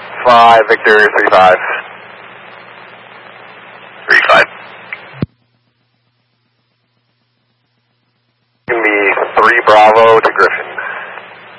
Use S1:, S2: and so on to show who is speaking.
S1: 5, Victor 35. 35. Give me 3 Bravo to Griffin.